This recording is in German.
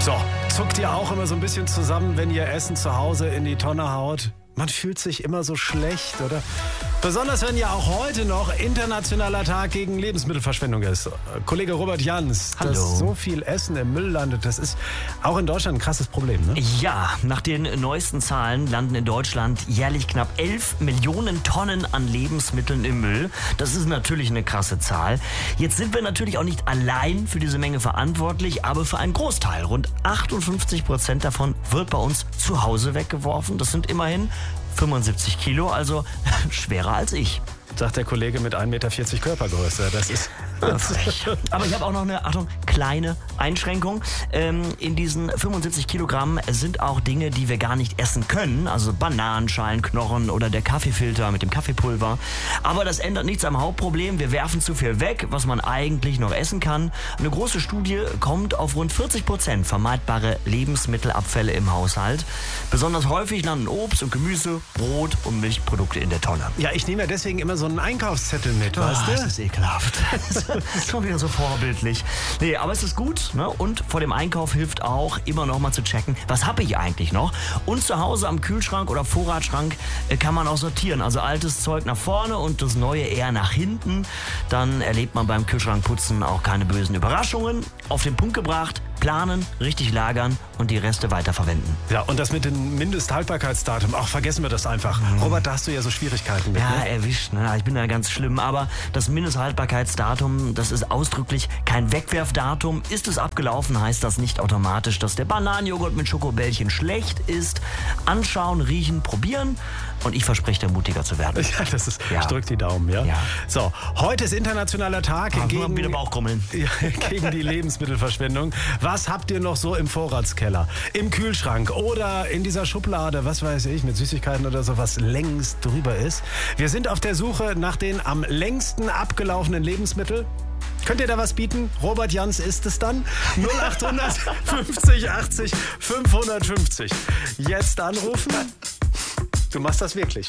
So, zuckt ihr auch immer so ein bisschen zusammen, wenn ihr Essen zu Hause in die Tonne haut? Man fühlt sich immer so schlecht, oder? Besonders wenn ja auch heute noch Internationaler Tag gegen Lebensmittelverschwendung ist. Kollege Robert Jans, Hallo. dass so viel Essen im Müll landet, das ist auch in Deutschland ein krasses Problem, ne? Ja, nach den neuesten Zahlen landen in Deutschland jährlich knapp 11 Millionen Tonnen an Lebensmitteln im Müll. Das ist natürlich eine krasse Zahl. Jetzt sind wir natürlich auch nicht allein für diese Menge verantwortlich, aber für einen Großteil. Rund 58% davon wird bei uns zu Hause weggeworfen. Das sind immerhin 75 Kilo, also schwerer als ich. Sagt der Kollege mit 1,40 Meter Körpergröße. Das ist... Aber ich habe auch noch eine, Achtung, kleine Einschränkung. In diesen 75 Kilogramm sind auch Dinge, die wir gar nicht essen können. Also Bananenschalen, Knochen oder der Kaffeefilter mit dem Kaffeepulver. Aber das ändert nichts am Hauptproblem. Wir werfen zu viel weg, was man eigentlich noch essen kann. Eine große Studie kommt auf rund 40% vermeidbare Lebensmittelabfälle im Haushalt. Besonders häufig landen Obst und Gemüse, Brot und Milchprodukte in der Tonne. Ja, ich nehme ja deswegen immer so einen Einkaufszettel mit, weißt du? Das ist ekelhaft. Das ist schon wieder so vorbildlich. Nee, aber es ist gut, ne? Und vor dem Einkauf hilft auch, immer noch mal zu checken, was habe ich eigentlich noch? Und zu Hause am Kühlschrank oder Vorratsschrank kann man auch sortieren. Also altes Zeug nach vorne und das Neue eher nach hinten. Dann erlebt man beim Kühlschrankputzen auch keine bösen Überraschungen. Auf den Punkt gebracht, planen, richtig lagern und die Reste weiterverwenden. Ja, und das mit dem Mindesthaltbarkeitsdatum, auch vergessen wir das einfach. Robert, da hast du ja so Schwierigkeiten mit, Ja, ne? erwischt, ne? Ich bin da ganz schlimm. Aber das Mindesthaltbarkeitsdatum, das ist ausdrücklich kein Wegwerfdatum. Ist es abgelaufen, heißt das nicht automatisch, dass der Bananenjoghurt mit Schokobällchen schlecht ist. Anschauen, riechen, probieren. Und ich verspreche dir, mutiger zu werden. Ja, das ist, Ja. ich drück die Daumen, ja? Ja. So, heute ist Internationaler Tag Wieder Bauchkrummeln. gegen die Lebensmittelverschwendung. Was habt ihr noch so im Vorratskeller, im Kühlschrank oder in dieser Schublade, was weiß ich, mit Süßigkeiten oder so, was längst drüber ist? Wir sind auf der Suche nach den am längsten abgelaufenen Lebensmitteln. Könnt ihr da was bieten? Robert Jans ist es dann. 0800 50 80 550. Jetzt anrufen. Du machst das wirklich.